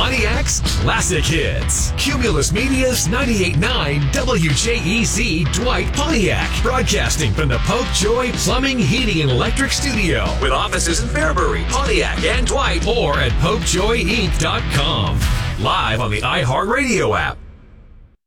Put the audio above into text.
Pontiac's classic hits. Cumulus Media's 98.9 WJEZ Dwight Pontiac. Broadcasting from the Pope Joy Plumbing, Heating, and Electric Studio. With offices in Fairbury, Pontiac, and Dwight. Or at PopeJoyInc.com. Live on the iHeartRadio app.